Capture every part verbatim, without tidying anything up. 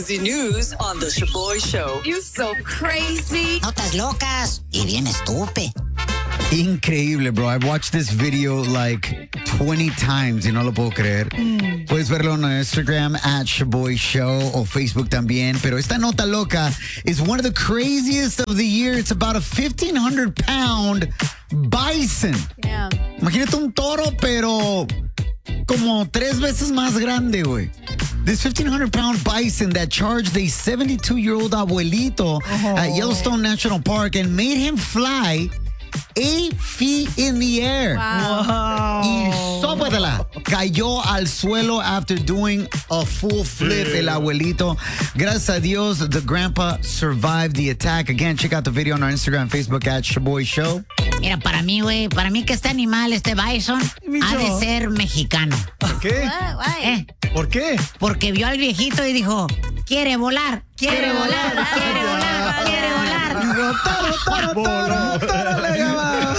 crazy news on The Shaboy Show. You so crazy. Notas locas y bien estúpido. Increíble, bro. I've watched this video like twenty times y no lo puedo creer. Mm. Puedes verlo en Instagram at Shaboy Show o Facebook también. Pero esta nota loca is one of the craziest of the year. It's about a fifteen hundred pound bison. Yeah. Imagínate un toro, pero como tres veces más grande, güey. This fifteen hundred pound bison that charged a seventy-two-year-old abuelito oh. at Yellowstone National Park and made him fly eight feet in the air. Wow. Y sópatela. Cayó al suelo after doing a full flip, el abuelito. Gracias a Dios, the grandpa survived the attack. Again, check out the video on our Instagram, Facebook at Shaboy Show. Mira, para mí, güey, para mí que este animal, este bison, ha de ser mexicano. ¿Por qué? What? Why? ¿Eh? ¿Por qué? Porque vio al viejito y dijo, quiere volar, quiere volar, quiere volar, quiere volar. Digo, toro, toro, toro, toro, le llama.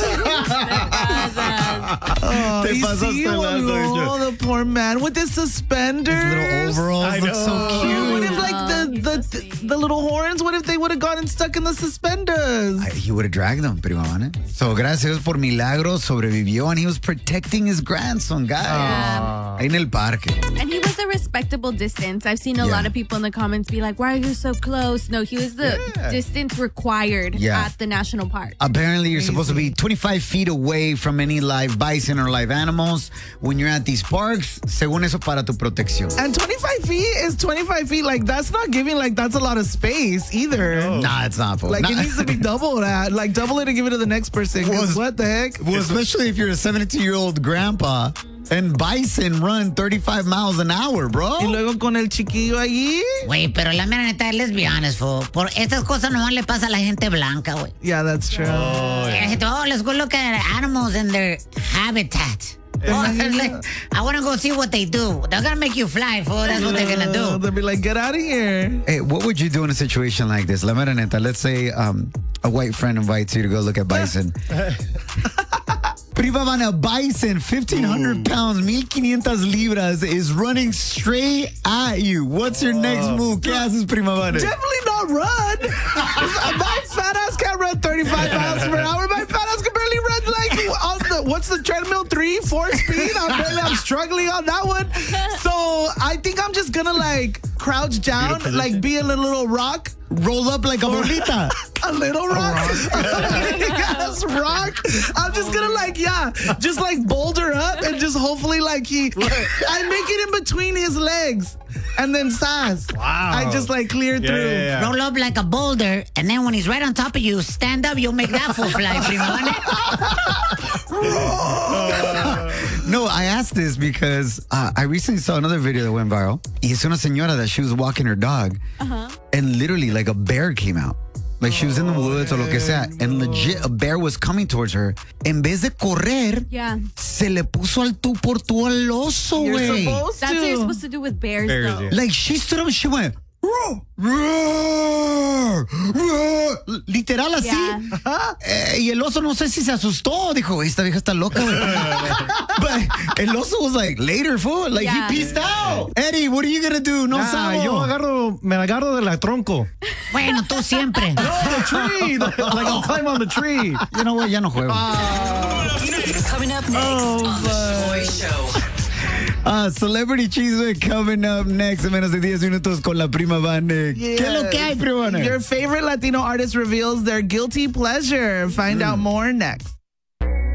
Oh, Te you pasaste see, lanza, oh, the poor man with his suspenders. His little overalls I look so know. cute. What if, like, the, the, the little horns, what if they would have gotten stuck in the suspenders? I- He would have dragged them, prima mana. So, gracias por milagro, sobrevivió, and he was protecting his grandson, guys. Yeah. Ahí en el parque. And he was a respectable distance. I've seen a Yeah. lot of people in the comments be like, why are you so close? No, he was the Yeah. distance required Yeah. at the national park. Apparently, you're supposed to be twenty-five feet away from any live bison or live animals when you're at these parks. Según eso, para tu protección. And twenty-five feet is twenty-five feet. Like, that's not giving, like, that's a lot of space either. No. Nah, it's not. Fool. Like, Nah. it needs to be double that. Like, double it and give it to the next person. 'Cause Was- what the heck? Well, especially if you're a seventy-two-year-old grandpa and bison run thirty-five miles an hour, bro. Y luego con el chiquillo allí. Güey, pero la mera neta, let's be honest, fool. Por estas cosas nomás le pasa a la gente blanca, güey. Yeah, that's true. Oh, La gente, oh, let's go look at animals in their habitat. Oh, like, I want to go see what they do. They're going to make you fly, fool. That's what they're going to Uh, do. They'll be like, get out of here. Hey, what would you do in a situation like this? La mera neta, let's say um, a white friend invites you to go look at bison. Prima mana, bison, fifteen hundred pounds, fifteen hundred libras, is running straight at you. What's your next move? ¿Qué haces, prima mana? Definitely not run. My fat ass can't run thirty-five miles per hour. My fat ass can barely run like on the what's the treadmill three, four speed. I'm barely, I'm struggling on that one. So I think I'm just gonna like crouch down, like be a little, little rock. Roll up like a bolita. A little rock, a big ass rock. I'm just gonna like, yeah, just like boulder up and just hopefully like he, I make it in between his legs, and then Saz. Wow. I just like clear Yeah, through. yeah, yeah. Roll up like a boulder, and then when he's right on top of you, stand up, you'll make that fool fly, prima. No, I asked this because uh, I recently saw another video that went viral. Y es una señora that she was walking her dog, and literally like a bear came out. Like she was in the woods or lo que sea, and legit a bear was coming towards her. En vez de correr, Yeah. se le puso al tú por tú al oso, You're güey. supposed That's what you're to. supposed to do with bears, Bears, though. yeah. Like she stood up and she went, "Roar, roar, roar." Literal así. Yeah. Eh, y el oso no sé si se asustó. Dijo, esta vieja está loca, güey. But el oso was like, later, fool. Like, Yeah. he peaced out. Eddie, what are you gonna do? No Ah, sabo. yo agarro, me agarro de la tronco. Bueno, tú siempre. The tree. Like I'll climb on the tree. You know what? Ya no juego. Coming up next on The Shaboy Show. Uh, Celebrity Cheeseman coming up next en menos de diez minutos con la prima Vane. ¿Qué es lo que hay, prima Vane? Your favorite Latino artist reveals their guilty pleasure. Find out more next.